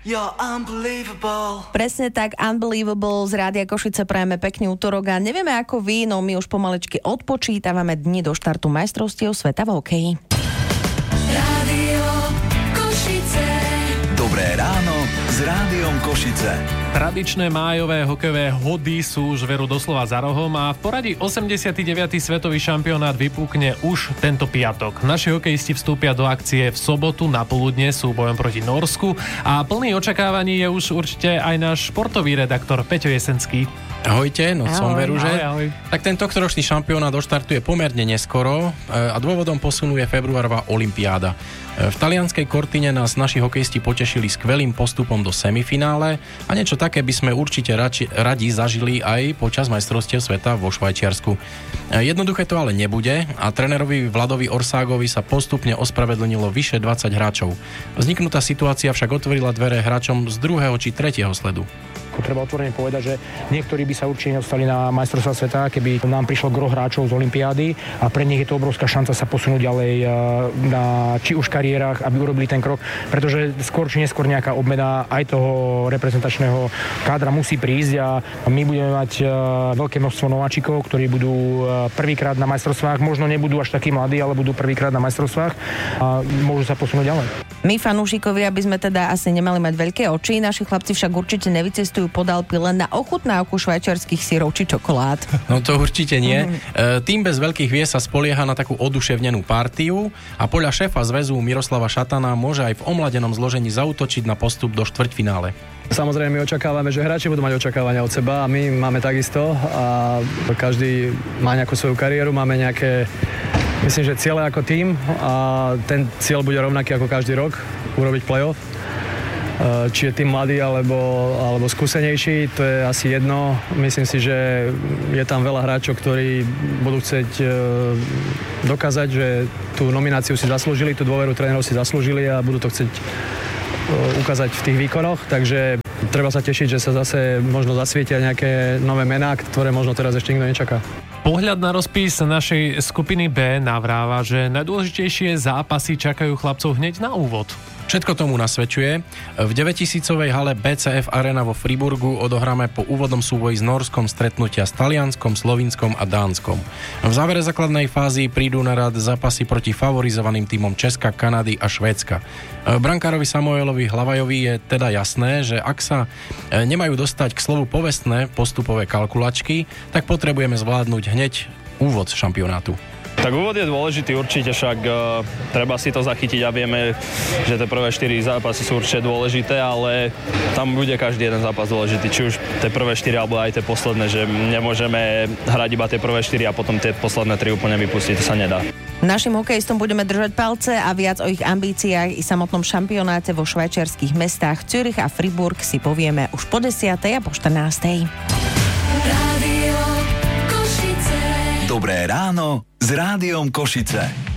You're unbelievable. Presne tak, Unbelievable z Rádia Košice, prajeme pekný útorok a nevieme ako vy, no my už pomaličky odpočítavame dni do štartu majstrovstiev sveta v hokeji. Rádio Košice. Dobré ráno s Rádiom Košice. Tradičné májové hokejové hody sú už veru doslova za rohom a v poradí 89. svetový šampionát vypukne už tento piatok. Naši hokejisti vstúpia do akcie v sobotu na poludne súbojom proti Norsku a plný očakávaní je už určite aj náš športový redaktor Peťo Jesenský. Ahojte, som veru, že? Ahoj. Tak ten tohtoročný šampionát doštartuje pomerne neskoro a dôvodom posunu je februárová olympiáda. V talianskej Cortine nás naši hokejisti potešili skvelým postupom do semifinále a niečo také by sme určite radi zažili aj počas majstrovstiev sveta vo Švajčiarsku. Jednoduché to ale nebude a trénerovi Vladovi Orságovi sa postupne ospravedlnilo vyše 20 hráčov. Vzniknutá situácia však otvorila dvere hráčom z 2. či 3. sledu. Treba otvorene povedať, že niektorí by sa určite nedostali na majstrovstvá sveta, keby nám prišlo gro hráčov z olympiády a pre nich je to obrovská šanca sa posunúť ďalej na či už kariérach, aby urobili ten krok, pretože skôr či neskôr nejaká obmena aj toho reprezentačného kádra musí prísť a my budeme mať veľké množstvo nováčikov, ktorí budú prvýkrát na majstrovstvách, možno nebudú až takí mladí, ale budú prvýkrát na majstrovstvách a môžu sa posunúť ďalej. My fanúšikovia by sme teda asi nemali mať veľké oči, naši chlapci však určite nevycestujú pod Alpy len na ochutnávku švajčiarskych syrov či čokolád. No to určite nie. Tým bez veľkých hviezd sa spolieha na takú oduševnenú partiu a podľa šéfa zväzu Miroslava Šatana môže aj v omladenom zložení zaútočiť na postup do štvrťfinále. Samozrejme, my očakávame, že hráči budú mať očakávania od seba a my máme takisto a každý má nejakú svoju kariéru, máme nejaké, myslím, že ciele ako tím a ten cieľ bude rovnaký ako každý rok, urobiť play-off. Či je tým mladý alebo skúsenejší, to je asi jedno. Myslím si, že je tam veľa hráčov, ktorí budú chcieť dokázať, že tú nomináciu si zaslúžili, tú dôveru trénerov si zaslúžili a budú to chcieť ukázať v tých výkonoch, takže treba sa tešiť, že sa zase možno zasvietia nejaké nové mená, ktoré možno teraz ešte nikto nečaká. Pohľad na rozpis našej skupiny B navráva, že najdôležitejšie zápasy čakajú chlapcov hneď na úvod. Všetko tomu nasvedčuje. V 9000-ovej hale BCF Arena vo Friburgu odohráme po úvodnom súboji s Norskom stretnutia s Talianskom, Slovinskom a Dánskom. V závere základnej fázy prídu na rad zápasy proti favorizovaným tímom Česka, Kanady a Švédska. Brankárovi Samuelovi Hlavajovi je teda jasné, že ak sa nemajú dostať k slovu povestné postupové kalkulačky, tak potrebujeme zvládnuť hneď úvod šampionátu. Tak úvod je dôležitý určite, však treba si to zachytiť a vieme, že tie prvé 4 zápasy sú určite dôležité, ale tam bude každý jeden zápas dôležitý, či už tie prvé 4 alebo aj tie posledné, že nemôžeme hrať iba tie prvé 4 a potom tie posledné 3 úplne vypustiť, to sa nedá. Našim hokejistom budeme držať palce a viac o ich ambíciách i samotnom šampionáte vo švajčiarskych mestách Zürich a Friburg si povieme už po 10. a po 14. Rádio Košice. Dobré ráno s Rádiom Košice.